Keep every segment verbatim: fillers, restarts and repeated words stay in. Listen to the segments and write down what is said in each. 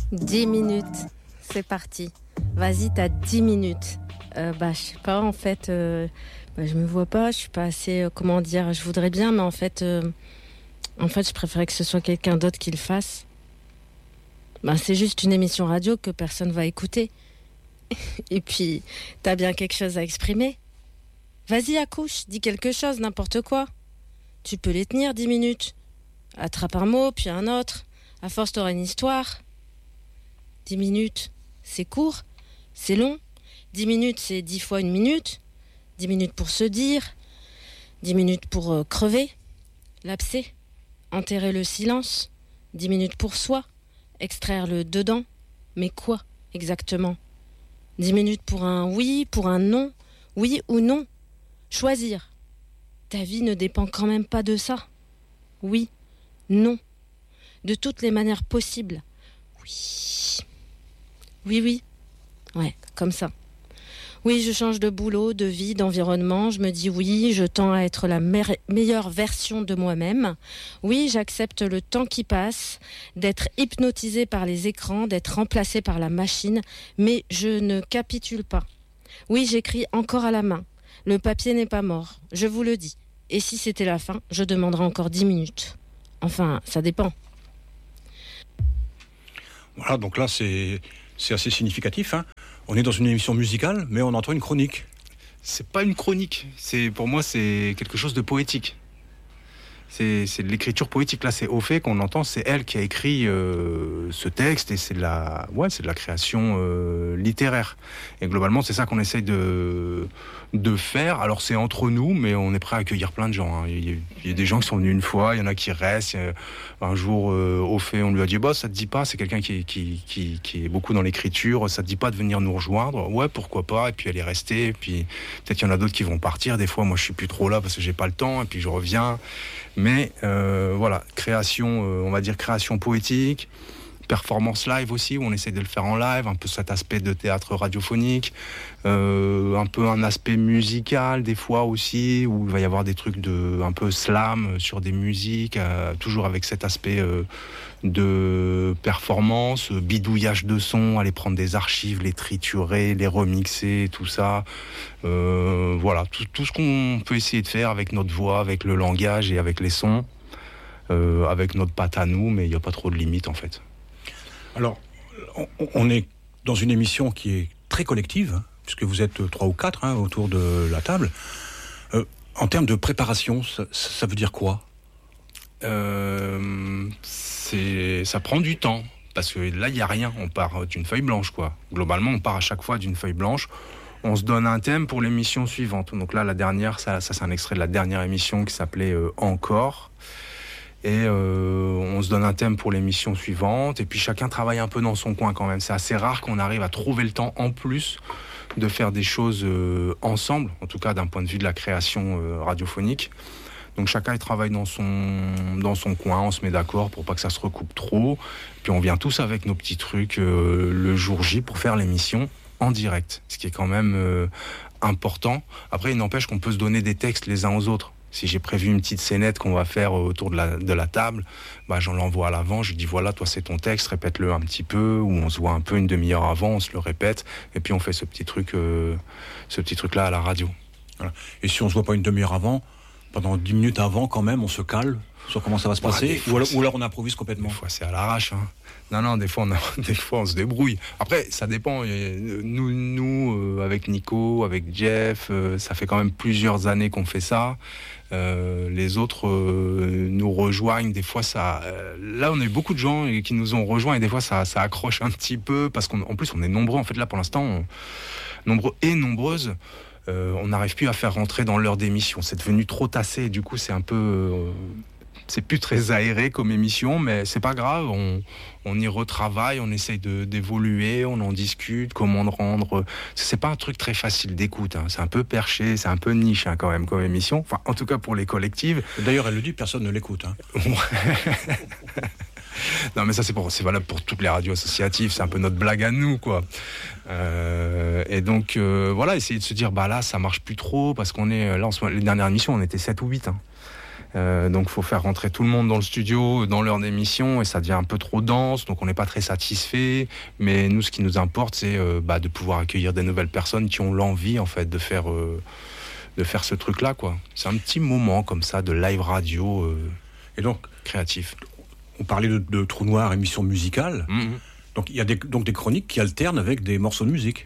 dix minutes, c'est parti. Vas-y, t'as dix minutes. Euh, bah, je sais pas, en fait, euh, bah, je me vois pas, je suis pas assez, euh, comment dire, je voudrais bien, mais en fait, euh, en fait, je préférais que ce soit quelqu'un d'autre qui le fasse. Bah, c'est juste une émission radio que personne va écouter. Et puis, t'as bien quelque chose à exprimer. Vas-y, accouche, dis quelque chose, n'importe quoi. Tu peux les tenir dix minutes. Attrape un mot, puis un autre. À force, t'auras une histoire. Dix minutes, c'est court, c'est long. Dix minutes, c'est dix fois une minute. Dix minutes pour se dire. Dix minutes pour euh, crever, lapser, enterrer le silence. Dix minutes pour soi, extraire le dedans. Mais quoi, exactement? Dix minutes pour un oui, pour un non. Oui ou non. Choisir. Ta vie ne dépend quand même pas de ça. Oui, non. De toutes les manières possibles. Oui. Oui, oui. Ouais, comme ça. Oui, je change de boulot, de vie, d'environnement. Je me dis oui, je tends à être la me- meilleure version de moi-même. Oui, j'accepte le temps qui passe, d'être hypnotisée par les écrans, d'être remplacée par la machine. Mais je ne capitule pas. Oui, j'écris encore à la main. Le papier n'est pas mort, je vous le dis. Et si c'était la fin, je demanderais encore dix minutes. Enfin, ça dépend. Voilà, donc là, c'est, c'est assez significatif. Hein. On est dans une émission musicale, mais on entend une chronique. C'est pas une chronique. C'est, pour moi, c'est quelque chose de poétique. C'est, c'est de l'écriture poétique. Là, c'est au fait qu'on entend, c'est elle qui a écrit euh, ce texte et c'est de la, ouais, c'est de la création euh, littéraire. Et globalement, c'est ça qu'on essaye de, de faire. Alors, c'est entre nous, mais on est prêt à accueillir plein de gens. Hein. Il, y a, il y a des gens qui sont venus une fois, il y en a qui restent. A, un jour, euh, au fait, on lui a dit, bah, ça te dit pas, c'est quelqu'un qui est, qui, qui, qui est beaucoup dans l'écriture, ça te dit pas de venir nous rejoindre? Ouais, pourquoi pas? Et puis elle est restée. Et puis peut-être qu'il y en a d'autres qui vont partir. Des fois, moi, je suis plus trop là parce que j'ai pas le temps. Et puis je reviens. Mais euh, voilà, création, euh, on va dire création poétique, performance live aussi, où on essaie de le faire en live, un peu cet aspect de théâtre radiophonique, euh, un peu un aspect musical des fois aussi, où il va y avoir des trucs de un peu slam sur des musiques, euh, toujours avec cet aspect euh, de performance, bidouillage de sons, aller prendre des archives, les triturer, les remixer, tout ça. Euh, voilà, tout, tout ce qu'on peut essayer de faire avec notre voix, avec le langage et avec les sons, euh, avec notre patte à nous, mais il n'y a pas trop de limites en fait. Alors, on, on est dans une émission qui est très collective, hein, puisque vous êtes trois ou quatre hein, autour de la table. Euh, en termes de préparation, ça, ça veut dire quoi ? euh, c'est, ça prend du temps, parce que là, il n'y a rien. On part d'une feuille blanche, quoi. Globalement, on part à chaque fois d'une feuille blanche. On se donne un thème pour l'émission suivante. Donc là, la dernière, ça, ça c'est un extrait de la dernière émission qui s'appelait euh, « Encore ». Et euh, on se donne un thème pour l'émission suivante. Et puis chacun travaille un peu dans son coin quand même. C'est assez rare qu'on arrive à trouver le temps en plus de faire des choses euh, ensemble, en tout cas d'un point de vue de la création euh, radiophonique. Donc chacun il travaille dans son, dans son coin, on se met d'accord pour pas que ça se recoupe trop. Puis on vient tous avec nos petits trucs euh, le jour J pour faire l'émission en direct, ce qui est quand même euh, important. Après, il n'empêche qu'on peut se donner des textes les uns aux autres. Si j'ai prévu une petite scénette qu'on va faire autour de la, de la table, bah, j'en l'envoie à l'avant, je lui dis voilà, toi c'est ton texte, répète-le un petit peu, ou on se voit un peu une demi-heure avant, on se le répète, et puis on fait ce petit truc, euh, ce petit truc-là à la radio. Voilà. Et si on se voit pas une demi-heure avant, pendant dix minutes avant quand même, on se cale sur comment ça va se passer, ouais, ou, alors, ou alors on improvise complètement. Des fois c'est à l'arrache, hein. Non, non, des fois, on a, des fois on se débrouille. Après, ça dépend. Nous, nous euh, avec Nico, avec Jeff, euh, ça fait quand même plusieurs années qu'on fait ça. Euh, les autres euh, nous rejoignent. Des fois, ça. Euh, là, on a eu beaucoup de gens qui nous ont rejoints et des fois, ça, ça accroche un petit peu parce qu'en plus, on est nombreux. En fait, là, pour l'instant, on, nombreux et nombreuses. Euh, on n'arrive plus à faire rentrer dans l'heure d'émission. C'est devenu trop tassé. Et du coup, c'est un peu. Euh, c'est plus très aéré comme émission, mais c'est pas grave, on, on y retravaille, on essaye de, d'évoluer, on en discute, comment le rendre. C'est pas un truc très facile d'écoute, hein. C'est un peu perché, c'est un peu niche hein, quand même comme émission, enfin en tout cas pour les collectives. D'ailleurs elle le dit, personne ne l'écoute. Hein. Non mais ça c'est, pour, c'est valable pour toutes les radios associatives, c'est un peu notre blague à nous quoi. Euh, et donc euh, voilà, essayer de se dire bah là ça marche plus trop parce qu'on est là en ce moment, les dernières émissions on était sept ou huit hein. Euh, donc, il faut faire rentrer tout le monde dans le studio, dans l'heure d'émission, et ça devient un peu trop dense, donc on n'est pas très satisfait. Mais nous, ce qui nous importe, c'est euh, bah, de pouvoir accueillir des nouvelles personnes qui ont l'envie, en fait, de faire, euh, de faire ce truc-là, quoi. C'est un petit moment, comme ça, de live radio euh, et donc, créatif. On parlait de, de Trou Noir, émission musicale. Mmh. Donc, il y a des, donc des chroniques qui alternent avec des morceaux de musique.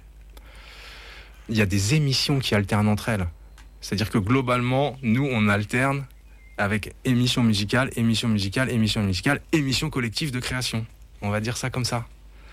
Il y a des émissions qui alternent entre elles. C'est-à-dire que, globalement, nous, on alterne avec émission musicale, émission musicale, émission musicale, émission collective de création. On va dire ça comme ça.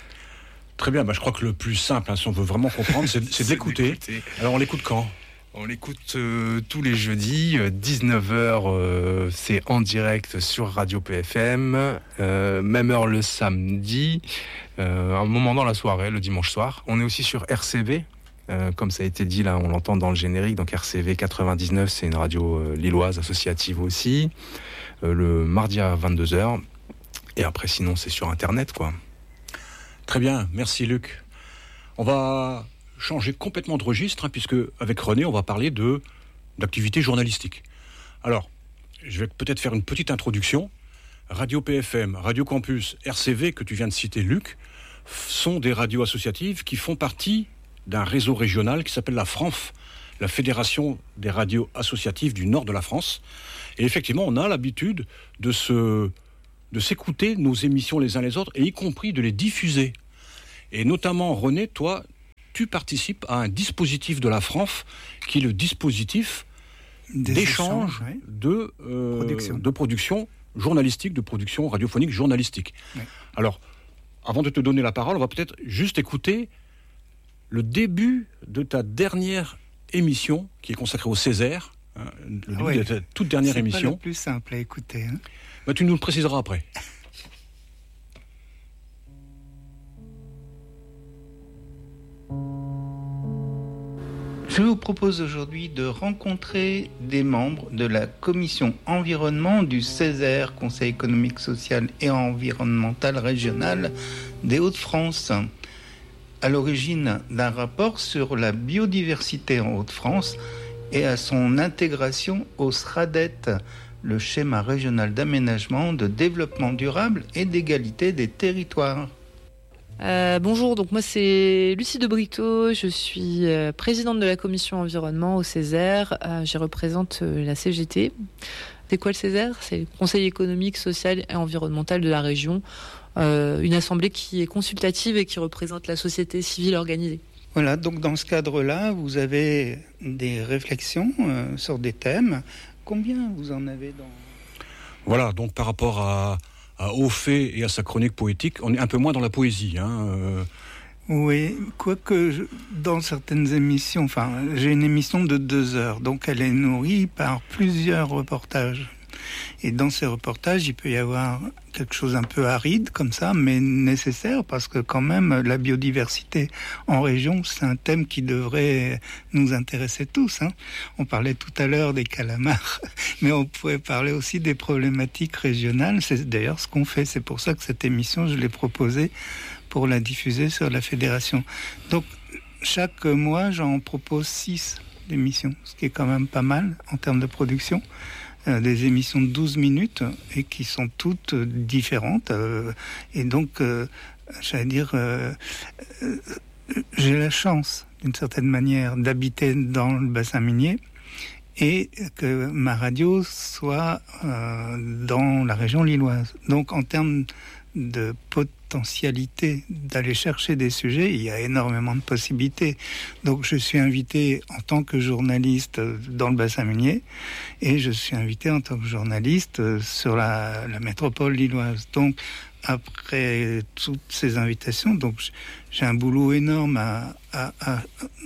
Très bien, bah je crois que le plus simple, hein, si on veut vraiment comprendre, c'est, c'est, c'est d'écouter. d'écouter. Alors on l'écoute quand ? On l'écoute euh, tous les jeudis, euh, dix-neuf heures, euh, c'est en direct sur Radio P F M, euh, même heure le samedi, euh, un moment dans la soirée, le dimanche soir. On est aussi sur R C V, euh, comme ça a été dit, là, on l'entend dans le générique, donc R C V quatre-vingt-dix-neuf, c'est une radio euh, lilloise associative aussi, euh, le mardi à vingt-deux heures, et après sinon c'est sur Internet, quoi. Très bien, merci Luc. On va changer complètement de registre, hein, puisque avec René, on va parler de, d'activité journalistique. Alors, je vais peut-être faire une petite introduction. Radio P F M, Radio Campus, R C V, que tu viens de citer, Luc, sont des radios associatives qui font partie d'un réseau régional qui s'appelle la F R A N F, la Fédération des radios associatives du nord de la France. Et effectivement, on a l'habitude de, se, de s'écouter nos émissions les uns les autres, et y compris de les diffuser. Et notamment, René, toi, tu participes à un dispositif de la F R A N F qui est le dispositif Des d'échange échanges, ouais. de, euh, production. de production journalistique, de production radiophonique journalistique. Ouais. Alors, avant de te donner la parole, on va peut-être juste écouter le début de ta dernière émission qui est consacrée au Césaire, hein, le début ouais. de ta toute dernière C'est émission. C'est pas le plus simple à écouter. Hein. Bah, tu nous le préciseras après. Je vous propose aujourd'hui de rencontrer des membres de la commission environnement du Césaire, Conseil économique, social et environnemental régional des Hauts-de-France. À l'origine d'un rapport sur la biodiversité en Hauts-de-France et à son intégration au SRADET, le schéma régional d'aménagement, de développement durable et d'égalité des territoires. Euh, bonjour, donc moi c'est Lucie de Brito, je suis euh, présidente de la commission environnement au Césaire, euh, je représente euh, la C G T. C'est quoi le Césaire ? C'est le Conseil économique, social et environnemental de la région, euh, une assemblée qui est consultative et qui représente la société civile organisée. Voilà, donc dans ce cadre-là, vous avez des réflexions euh, sur des thèmes. Combien vous en avez dans... Voilà, donc par rapport à... à Aufé et à sa chronique poétique, on est un peu moins dans la poésie. Hein, euh... Oui, quoique je, dans certaines émissions, enfin, j'ai une émission de deux heures, donc elle est nourrie par plusieurs reportages. Et dans ces reportages, il peut y avoir quelque chose un peu aride comme ça, mais nécessaire, parce que quand même, la biodiversité en région, c'est un thème qui devrait nous intéresser tous. Hein. On parlait tout à l'heure des calamars, mais on pourrait parler aussi des problématiques régionales. C'est d'ailleurs ce qu'on fait. C'est pour ça que cette émission, je l'ai proposée pour la diffuser sur la fédération. Donc, chaque mois, j'en propose six d'émissions, ce qui est quand même pas mal en termes de production. Euh, des émissions de douze minutes et qui sont toutes euh, différentes. Euh, et donc, euh, j'allais dire, euh, euh, j'ai la chance, d'une certaine manière, d'habiter dans le bassin minier et que ma radio soit euh, dans la région lilloise. Donc, en termes de potentialité d'aller chercher des sujets, il y a énormément de possibilités. Donc je suis invité en tant que journaliste dans le bassin minier et je suis invité en tant que journaliste sur la, la métropole lilloise. Donc après toutes ces invitations, donc j'ai un boulot énorme à, à, à,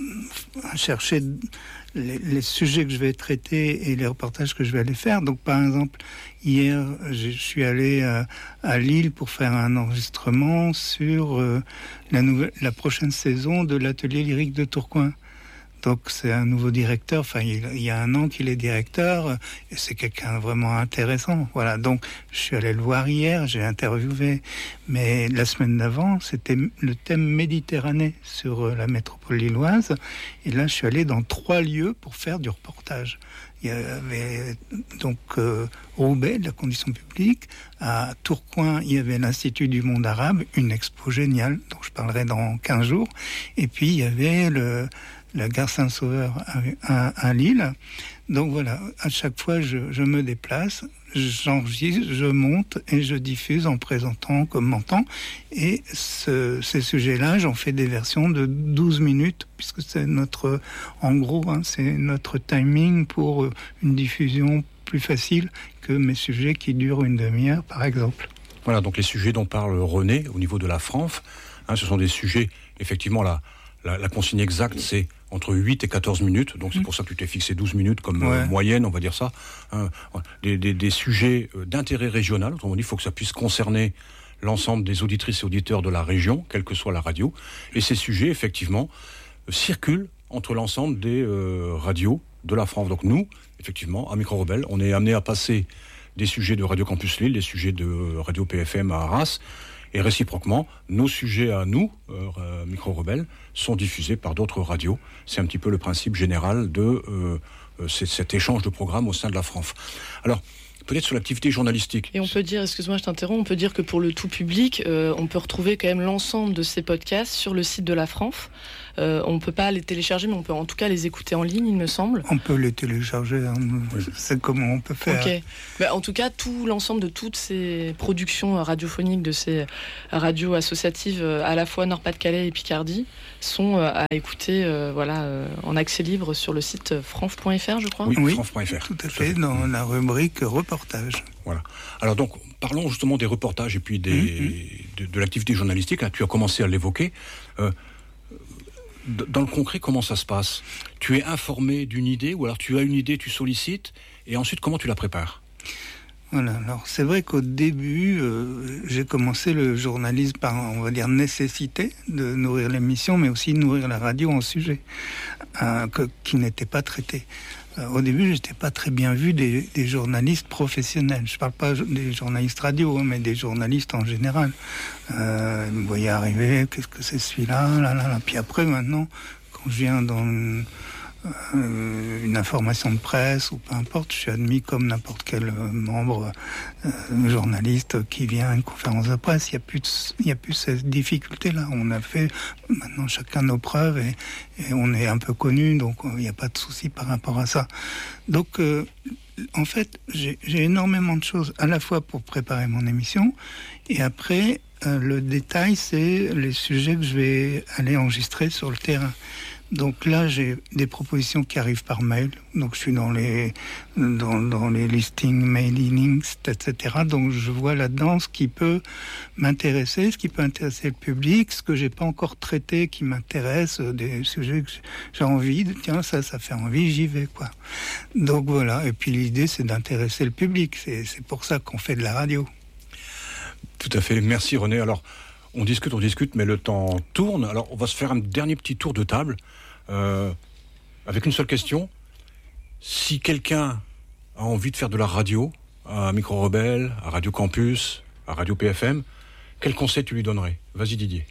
à chercher les, les sujets que je vais traiter et les reportages que je vais aller faire. Donc par exemple, hier, je suis allé à, à Lille pour faire un enregistrement sur euh, la, nouvelle, la prochaine saison de l'atelier lyrique de Tourcoing. Donc c'est un nouveau directeur, enfin il, il y a un an qu'il est directeur, et c'est quelqu'un vraiment intéressant. Voilà, donc je suis allé le voir hier, j'ai interviewé, mais la semaine d'avant, c'était le thème Méditerranée sur la métropole lilloise, et là je suis allé dans trois lieux pour faire du reportage. Il y avait donc euh, Roubaix, de la condition publique. À Tourcoing, il y avait l'Institut du monde arabe, une expo géniale dont je parlerai dans quinze jours. Et puis il y avait le, la gare Saint-Sauveur à, à, à Lille. Donc voilà, à chaque fois je, je me déplace, j'enregistre, je monte et je diffuse en présentant, en commentant. Et ce, ces sujets-là, j'en fais des versions de douze minutes, puisque c'est notre, en gros, hein, c'est notre timing pour une diffusion plus facile que mes sujets qui durent une demi-heure, par exemple. Voilà, donc les sujets dont parle René au niveau de la Franf, hein, ce sont des sujets, effectivement, la, la, la consigne exacte, c'est entre huit et quatorze minutes, donc c'est pour ça que tu t'es fixé douze minutes comme ouais. euh, moyenne, on va dire ça. Hein, des, des, des sujets d'intérêt régional, autrement dit, il faut que ça puisse concerner l'ensemble des auditrices et auditeurs de la région, quelle que soit la radio. Et ces sujets, effectivement, circulent entre l'ensemble des euh, radios de la France. Donc nous, effectivement, à Micro Rebelle, on est amené à passer des sujets de Radio Campus Lille, des sujets de Radio P F M à Arras, et réciproquement, nos sujets à nous, euh, Micro Rebelle, sont diffusés par d'autres radios. C'est un petit peu le principe général de euh, euh, cet échange de programmes au sein de la Franf. Alors, peut-être sur l'activité journalistique. Et on peut dire, excuse-moi, je t'interromps, on peut dire que pour le tout public, euh, on peut retrouver quand même l'ensemble de ces podcasts sur le site de la Franf. Euh, on ne peut pas les télécharger, mais on peut en tout cas les écouter en ligne, il me semble. On peut les télécharger, hein. Oui. C'est comment on peut faire. Okay. Bah, en tout cas, tout l'ensemble de toutes ces productions radiophoniques, de ces radios associatives, à la fois Nord-Pas-de-Calais et Picardie, sont à écouter euh, voilà, euh, en accès libre sur le site franf point f r, je crois. Oui, oui franf point f r. Tout à fait, dans la rubrique reportage. Voilà. Alors donc, parlons justement des reportages et puis des, mmh. de, de l'activité journalistique. Là, tu as commencé à l'évoquer. Euh, dans le concret, comment ça se passe ? Tu es informé d'une idée ou alors tu as une idée, tu sollicites et ensuite comment tu la prépares ? Voilà, alors c'est vrai qu'au début, euh, j'ai commencé le journalisme par, on va dire, nécessité de nourrir l'émission, mais aussi nourrir la radio en sujet euh, que, qui n'était pas traité. Euh, au début, je n'étais pas très bien vu des, des journalistes professionnels. Je ne parle pas des journalistes radio, hein, mais des journalistes en général. Euh, ils me voyaient arriver, qu'est-ce que c'est celui-là, là, là, là. Puis après, maintenant, quand je viens dans une, euh, une information de presse ou peu importe, je suis admis comme n'importe quel membre euh, journaliste qui vient à une conférence de presse. Il n'y a plus de, il n'y a plus cette difficulté-là. On a fait maintenant chacun nos preuves et, et on est un peu connu, donc il n'y a pas de souci par rapport à ça. Donc, euh, en fait, j'ai, j'ai énormément de choses à la fois pour préparer mon émission et après, euh, le détail, c'est les sujets que je vais aller enregistrer sur le terrain. Donc là, j'ai des propositions qui arrivent par mail. Donc je suis dans les, dans, dans les listings, mailings, et cetera. Donc je vois là-dedans ce qui peut m'intéresser, ce qui peut intéresser le public, ce que j'ai pas encore traité qui m'intéresse, des sujets que j'ai envie de, tiens, ça, ça fait envie, j'y vais, quoi. Donc voilà. Et puis l'idée, c'est d'intéresser le public. C'est, c'est pour ça qu'on fait de la radio. Tout à fait. Merci René. Alors, on discute, on discute, mais le temps tourne. Alors, on va se faire un dernier petit tour de table euh, avec une seule question. Si quelqu'un a envie de faire de la radio, à Micro Rebelle, à Radio Campus, à Radio P F M, quel conseil tu lui donnerais ? Vas-y Didier.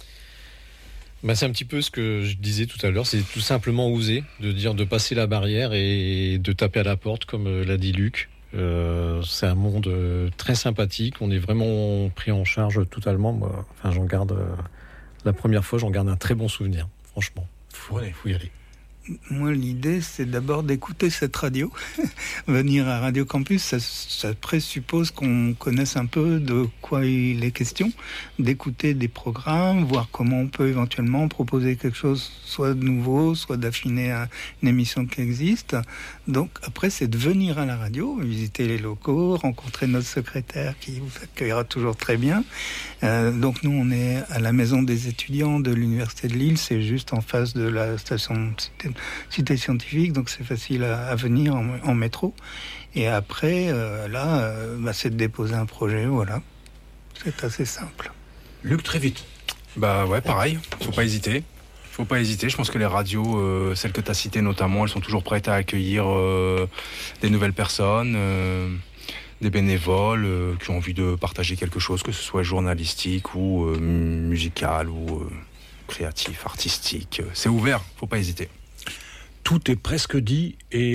Ben, c'est un petit peu ce que je disais tout à l'heure, c'est tout simplement oser, de dire de passer la barrière et de taper à la porte, comme l'a dit Luc. Euh, c'est un monde euh, très sympathique, on est vraiment pris en charge totalement. Moi, enfin, j'en garde euh, la première fois, j'en garde un très bon souvenir. Franchement, faut, ouais, faut y aller. Moi, l'idée, c'est d'abord d'écouter cette radio. Venir à Radio Campus, ça, ça présuppose qu'on connaisse un peu de quoi il est question, d'écouter des programmes, voir comment on peut éventuellement proposer quelque chose, soit de nouveau, soit d'affiner à une émission qui existe. Donc, après, c'est de venir à la radio, visiter les locaux, rencontrer notre secrétaire qui vous accueillera toujours très bien. Euh, donc, nous, on est à la maison des étudiants de l'Université de Lille, c'est juste en face de la station Cité Scientifique, donc c'est facile à, à venir en, en métro. Et après, euh, là, euh, bah, c'est de déposer un projet, voilà. C'est assez simple. Luc, très vite. Bah ouais, pareil, faut pas hésiter. Faut pas hésiter, je pense que les radios, euh, celles que tu as citées notamment, elles sont toujours prêtes à accueillir euh, des nouvelles personnes, euh, des bénévoles euh, qui ont envie de partager quelque chose, que ce soit journalistique ou euh, musical ou euh, créatif, artistique. C'est ouvert, faut pas hésiter. Tout est presque dit et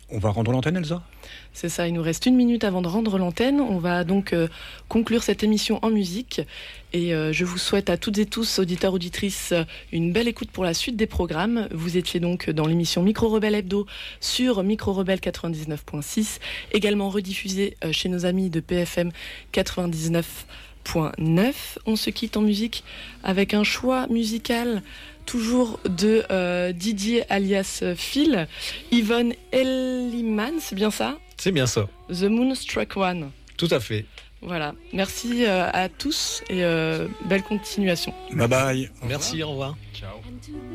On va rendre l'antenne, Elsa ? C'est ça, il nous reste une minute avant de rendre l'antenne. On va donc euh, conclure cette émission en musique. Et euh, je vous souhaite à toutes et tous, auditeurs, auditrices, une belle écoute pour la suite des programmes. Vous étiez donc dans l'émission Micro Rebelle Hebdo sur Micro Rebelle quatre-vingt-dix-neuf point six, également rediffusée euh, chez nos amis de P F M quatre-vingt-dix-neuf point neuf. On se quitte en musique avec un choix musical toujours de euh, Didier alias Phil, Yvonne Elliman, c'est bien ça ? C'est bien ça. The Moonstruck One. Tout à fait. Voilà. Merci euh, à tous et euh, belle continuation. Bye bye. Merci, au revoir. Ciao.